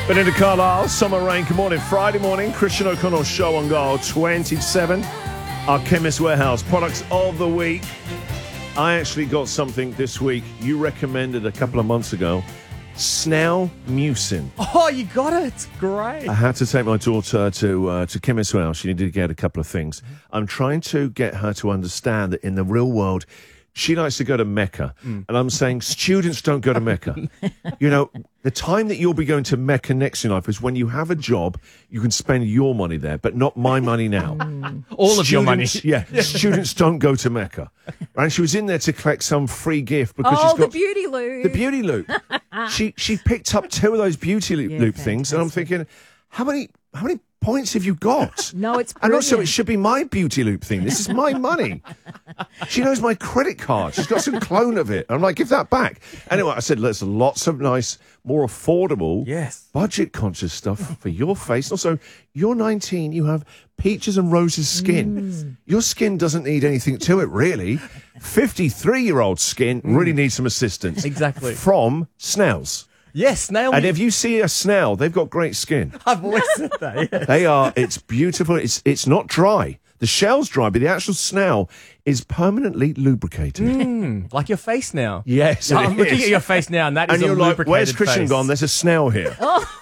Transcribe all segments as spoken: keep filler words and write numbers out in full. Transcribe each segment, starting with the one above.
Belinda Carlisle, Summer Rain. Good morning. Friday morning, Christian O'Connell show on Goal twenty-seven. Our Chemist Warehouse products of the week. I actually got something this week you recommended a couple of months ago. Snell Mucin. Oh, you got it. Great. I had to take my daughter to uh, to Chemist Warehouse. She needed to get a couple of things. I'm trying to get her to understand that in the real world, she likes to go to Mecca. Mm. And I'm saying students don't go to Mecca. You know, the time that you'll be going to Mecca next in life is when you have a job, you can spend your money there, but not my money now. Mm. All students, of your money. Yeah, students don't go to Mecca. And she was in there to collect some free gift because oh, she's got... the beauty loop. The beauty loop. she she picked up two of those beauty loop, yeah, loop things, and I'm thinking, how many how many points have you got? No, it's brilliant. And also, it should be my beauty loop thing. This is my money. She knows my credit card. She's got some clone of it. I'm like, give that back. Anyway, I said, there's lots of nice, more affordable, yes, budget-conscious stuff for your face. Also, you're nineteen. You have peaches and roses skin. Mm. Your skin doesn't need anything to it, really. fifty-three-year-old skin mm. really needs some assistance. Exactly. From Snells. Yes, snail. And if you see a snail, they've got great skin. I've always said that. Yes. They are. It's beautiful. It's it's not dry. The shell's dry, but the actual snail is permanently lubricated. Mm, like your face now. Yes, no, it I'm is. looking at your face now, and that is and a you're lubricated like, where's Christian face. gone? There's a snail here.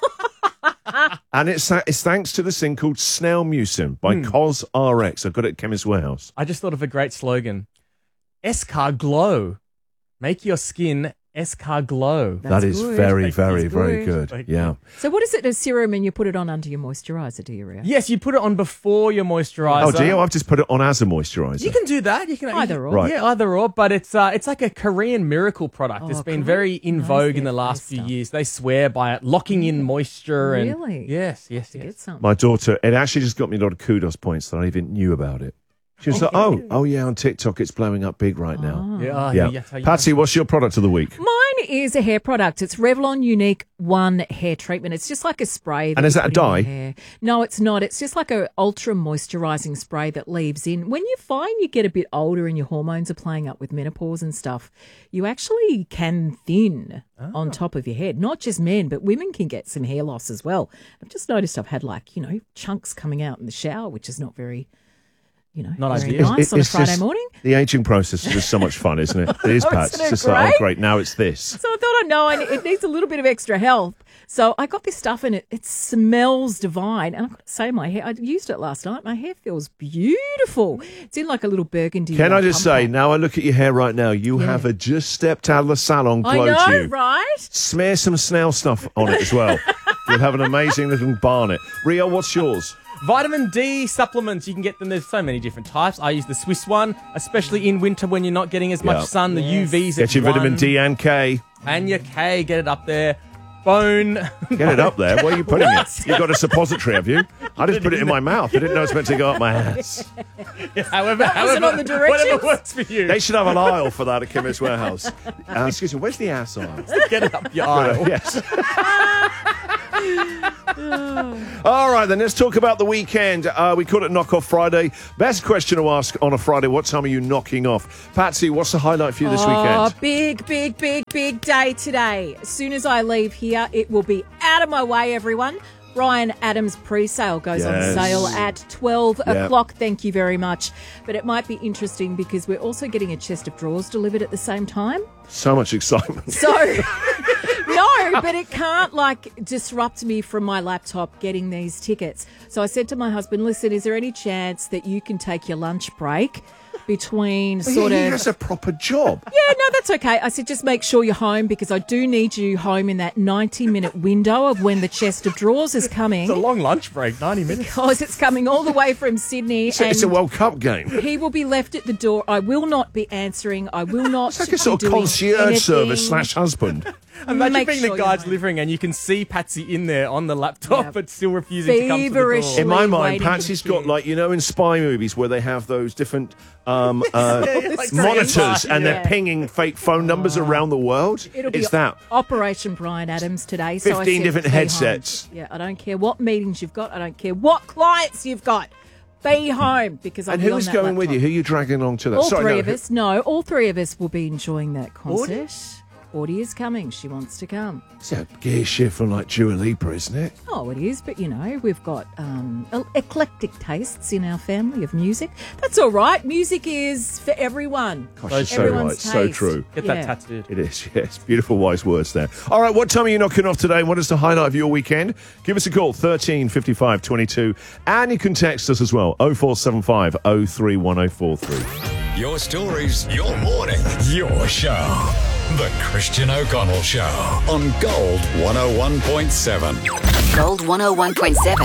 And it's it's thanks to this thing called Snell Mucin by mm. CosRx. I've got it at Chemist Warehouse. I just thought of a great slogan. Escar Glow. Make your skin Escar Glow. That's that is good. very, very, That's very good. good. Yeah. So what is it, a serum, and you put it on under your moisturiser, do you, Ria? Yes, you put it on before your moisturiser. Oh, do you? I've just put it on as a moisturiser. You can do that. You can Either or. Right. Yeah, either or. But it's uh, it's like a Korean miracle product. Oh, it's been Korean? very in vogue in the last few stuff. years. They swear by it, locking in moisture. And Really? Yes, yes, To yes. get some. My daughter, it actually just got me a lot of kudos points that I even knew about it. She was like, oh, oh yeah, on TikTok it's blowing up big right now. Oh. Yeah, oh, Yeah. yeah, yeah, Patsy, what's your product of the week? Mine is a hair product. It's Revlon Unique One Hair Treatment. It's just like a spray. And is you that a put in your dye? hair. No, it's not. It's just like a ultra moisturising spray that leaves in. When you find you get a bit older and your hormones are playing up with menopause and stuff, you actually can thin oh. on top of your head. Not just men, but women can get some hair loss as well. I've just noticed I've had like, you know, chunks coming out in the shower, which is not very... You know, Not very ideal. nice It- on a it's Friday just- morning. The aging process is just so much fun, isn't it? It is, Oh, Pat. isn't It's it just like, oh, great? great, now it's this. So I thought, oh no, and it needs a little bit of extra help. So I got this stuff and it, it smells divine. And I've got to say, my hair, I used it last night. My hair feels beautiful. It's in like a little burgundy. Can I just say, pump. now I look at your hair right now, you Yeah. have a just stepped out of the salon I glow know, to you. right? Smear some snail stuff on it as well. You'll have an amazing little barnet. Rio, what's yours? Vitamin D supplements, you can get them. There's so many different types. I use the Swiss one, especially in winter when you're not getting as much Yeah. sun. The Yes. U V's Get at your vitamin one. D and K. And your K, get it up there. Bone. Get it up there. Where are you putting What? it? You've got a suppository, have you? I just put it in my mouth. I didn't know it was meant to go up my ass. however, wasn't however, on the directions. whatever works for you. They should have an aisle for that at Chemist Warehouse. Uh, excuse me, where's the ass aisle? Get it up your aisle. Yes. All right, then let's talk about the weekend. Uh, we call it Knock Off Friday. Best question to ask on a Friday: what time are you knocking off? Patsy, what's the highlight for you this Oh, weekend? big, big, big, big day today. As soon as I leave here, it will be out of my way, everyone. Bryan Adams pre-sale goes on Yes. sale at twelve Yep. o'clock. Thank you very much. But it might be interesting because we're also getting a chest of drawers delivered at the same time. So much excitement. So, no, but it can't like disrupt me from my laptop getting these tickets. So I said to my husband, listen, is there any chance that you can take your lunch break between sort he of... has a proper job. Yeah, no, that's okay. I said, just make sure you're home because I do need you home in that ninety-minute window of when the chest of drawers is coming. It's a long lunch break, ninety minutes. Because it's coming all the way from Sydney. It's a, it's a and World Cup game. he will be left at the door. I will not be answering. I will not It's like be a sort of doing concierge anything. service slash husband. Imagine Make being sure the you're guy home. delivering and you can see Patsy in there on the laptop Yeah. but still refusing to come to the door. Feverishly. In my mind, waiting Patsy's for got you. like, you know, in spy movies where they have those different um, uh, Like monitors and Yeah. they're pinging fake phone numbers around the world. It'll be It's that. Operation Bryan Adams today. So I fifteen said, different "Be home." headsets. Yeah, I don't care what meetings you've got. I don't care what clients you've got. Be home because I'll And be on who's that going with laptop. you? Who are you dragging along to that? All Sorry, three no, of who- us. No, all three of us will be enjoying that concert. Audie is coming. She wants to come. It's a gear shift from like Dua Lipa, isn't it? Oh, it is, but you know, we've got um, e- eclectic tastes in our family of music. That's all right. Music is for everyone. Gosh, you're so Everyone's right. So taste. true. Get Yeah. that tattooed. It is, yes. Beautiful, wise words there. All right, what time are you knocking off today? What is the highlight of your weekend? Give us a call, thirteen fifty-five twenty-two. And you can text us as well, oh four seven five oh three one oh four three. Your stories, your morning, your show. The Christian O'Connell Show on Gold one oh one point seven. Gold one oh one point seven.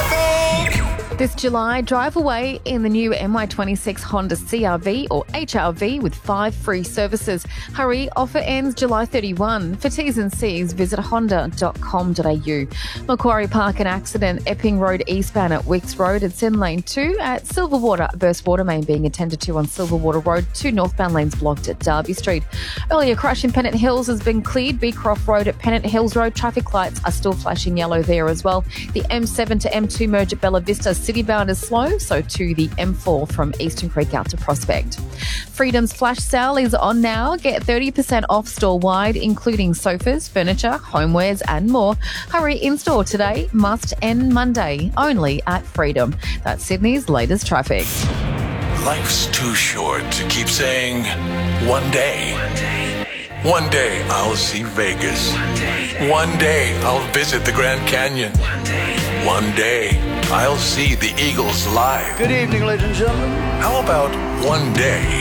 This July, drive away in the new M Y twenty-six Honda C R V or H R V with five free services. Hurry, offer ends July thirty-first. For T's and C's, visit honda dot com dot a u. Macquarie Park, an accident. Epping Road eastbound at Wicks Road. It's in lane two at Silverwater. Burst water main being attended to on Silverwater Road. Two northbound lanes blocked at Derby Street. Earlier crash in Pennant Hills has been cleared. Beecroft Road at Pennant Hills Road. Traffic lights are still flashing yellow there as well. The M seven to M two merge at Bella Vista Citybound is slow, so to the M four from Eastern Creek out to Prospect. Freedom's flash sale is on now. Get thirty percent off store-wide, including sofas, furniture, homewares and more. Hurry in-store today. Must end Monday. Only at Freedom. That's Sydney's latest traffic. Life's too short to keep saying, one day. One day I'll see Vegas. One day I'll visit the Grand Canyon. One day I'll see the Eagles live. Good evening, ladies and gentlemen. How about one day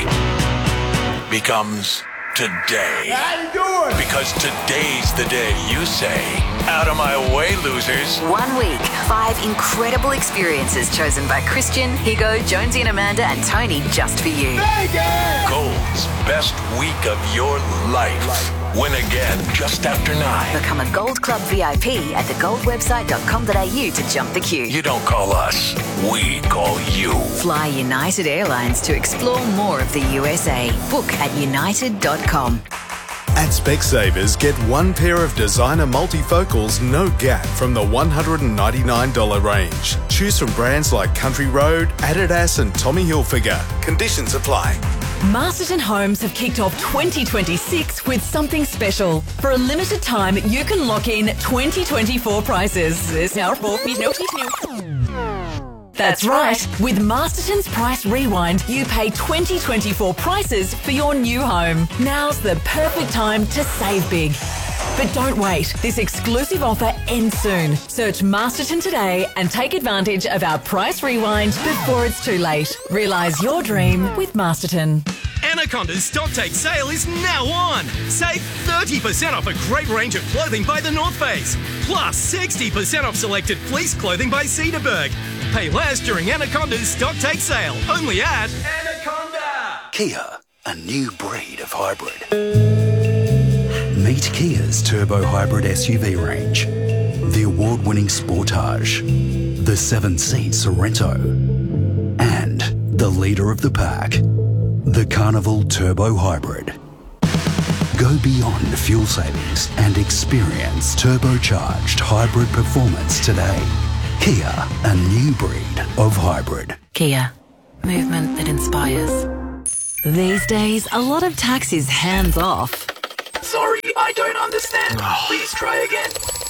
becomes today? How you doing? Because today's the day you say, out of my way, losers. One week, five incredible experiences chosen by Christian, Higo, Jonesy and Amanda and Tony just for you. Gold's best week of your life. Win again just after nine. Become a Gold Club V I P at the gold website dot com dot a u to jump the queue. You don't call us, we call you. Fly United Airlines to explore more of the U S A. Book at united dot com. At Specsavers, get one pair of designer multifocals, no gap, from the one hundred ninety-nine dollars range. Choose from brands like Country Road, Adidas and Tommy Hilfiger. Conditions apply. Masterton Homes have kicked off twenty twenty-six with something special. For a limited time, you can lock in twenty twenty-four prices. That's right. With Masterton's Price Rewind, you pay twenty twenty-four prices for your new home. Now's the perfect time to save big. But don't wait. This exclusive offer ends soon. Search Masterton today and take advantage of our Price Rewind before it's too late. Realise your dream with Masterton. Anaconda's stock take sale is now on. Save thirty percent off a great range of clothing by The North Face. Plus sixty percent off selected fleece clothing by Cedarburg. Pay less during Anaconda's stock take sale. Only at Anaconda. Kia, a new breed of hybrid. Meet Kia's turbo hybrid S U V range. The award-winning Sportage, the seven-seat Sorrento, and the leader of the pack, the Carnival Turbo Hybrid. Go beyond fuel savings and experience turbocharged hybrid performance today. Kia, a new breed of hybrid. Kia, movement that inspires. These days, a lot of tax is hands off. Sorry, I don't understand. Please try again.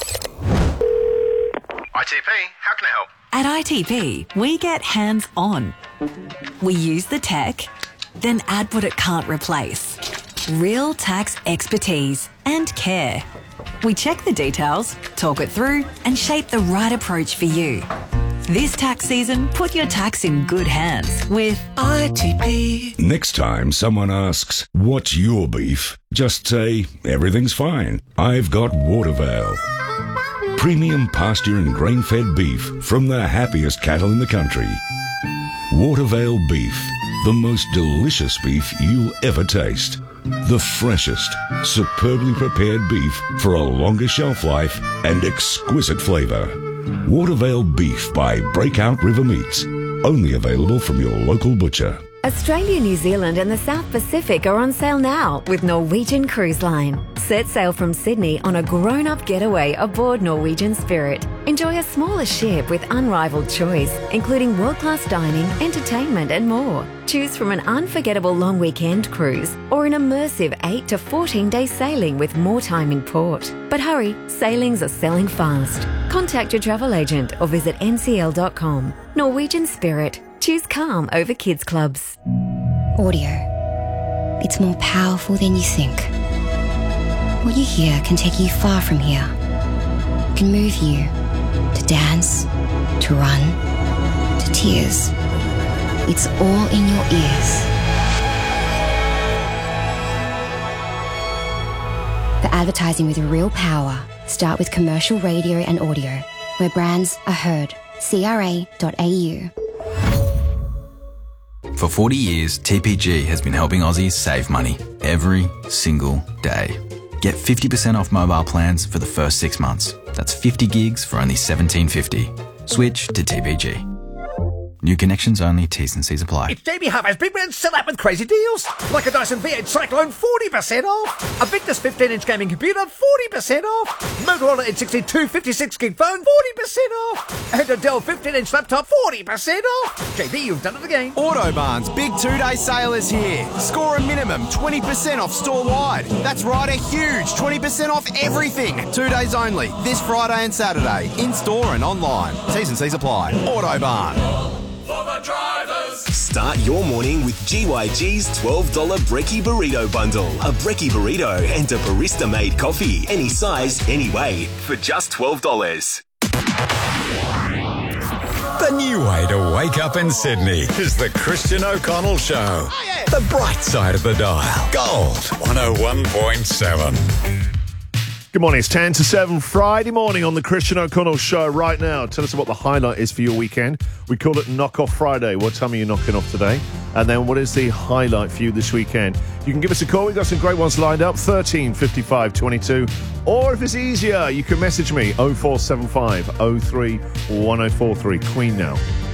I T P, how can I help? At I T P, we get hands-on. We use the tech, then add what it can't replace. Real tax expertise and care. We check the details, talk it through, and shape the right approach for you. This tax season, put your tax in good hands with I T P. Next time someone asks, what's your beef? Just say, everything's fine. I've got Watervale. Premium pasture and grain-fed beef from the happiest cattle in the country. Watervale beef, the most delicious beef you'll ever taste. The freshest, superbly prepared beef for a longer shelf life and exquisite flavour. Watervale beef by Breakout River Meats. Only available from your local butcher. Australia, New Zealand and the South Pacific are on sale now with Norwegian Cruise Line. Set sail from Sydney on a grown-up getaway aboard Norwegian Spirit. Enjoy a smaller ship with unrivaled choice, including world-class dining, entertainment and more. Choose from an unforgettable long weekend cruise or an immersive eight to fourteen day sailing with more time in port. But hurry, sailings are selling fast. Contact your travel agent or visit n c l dot com. Norwegian Spirit. Choose calm over kids clubs. Audio. It's more powerful than you think. What you hear can take you far from here. It can move you to dance, to run, to tears. It's all in your ears. For advertising with real power, start with commercial radio and audio, where brands are heard. c r a dot a u. For forty years, T P G has been helping Aussies save money every single day. Get fifty percent off mobile plans for the first six months. That's fifty gigs for only seventeen fifty. Switch to T P G. New connections only, T's and C's apply. It's J B Hi-Fi's Big Man Sell Out with crazy deals. Like a Dyson V eight Cyclone, forty percent off. A Victus fifteen inch gaming computer, forty percent off. Motorola Edge sixty-two fifty-six gig phone, forty percent off. And a Dell fifteen inch laptop, forty percent off. J B, you've done it again. Autobarn's big two-day sale is here. Score a minimum twenty percent off store-wide. That's right, a huge twenty percent off everything. Two days only, this Friday and Saturday, in-store and online. T's and C's apply. Autobarn. Start your morning with G Y G's twelve dollar Brekkie Burrito Bundle. A Brekkie Burrito and a barista-made coffee. Any size, any way, for just twelve dollars. The new way to wake up in Sydney is the Christian O'Connell Show. Oh, yeah. The bright side of the dial. Gold one oh one point seven. Good morning, it's ten to seven, Friday morning on the Christian O'Connell Show right now. Tell us what the highlight is for your weekend. We call it Knock Off Friday. What time are you knocking off today? And then what is the highlight for you this weekend? You can give us a call. We've got some great ones lined up, thirteen fifty-five twenty-two. Or if it's easier, you can message me, oh four seven five oh three one oh four three. Queen now.